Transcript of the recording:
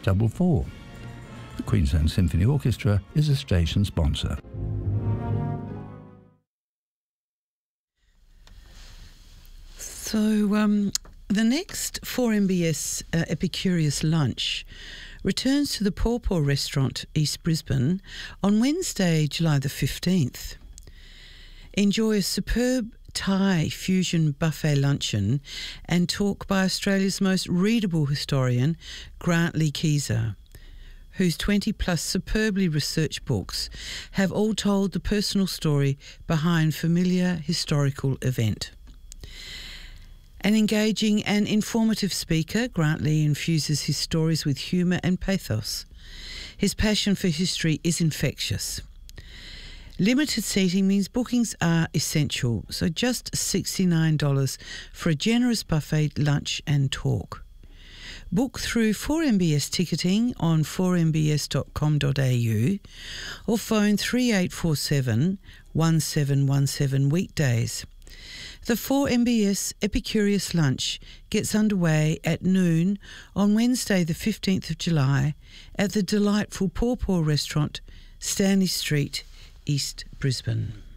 644. The Queensland Symphony Orchestra is a station sponsor. So the next 4MBS Epicurious Lunch returns to the Paw Paw Restaurant, East Brisbane, on Wednesday, July the 15th. Enjoy a superb Thai fusion buffet luncheon and talk by Australia's most readable historian, Grant Lee Keyser, whose 20-plus superbly researched books have all told the personal story behind familiar historical event. An engaging and informative speaker, Grant Lee infuses his stories with humour and pathos. His passion for history is infectious. Limited seating means bookings are essential, so just $69 for a generous buffet lunch and talk. Book through 4MBS ticketing on 4mbs.com.au or phone 3847 1717 weekdays. The 4MBS Epicurious Lunch gets underway at noon on Wednesday the 15th of July at the delightful Paw Paw Restaurant, Stanley Street, East Brisbane.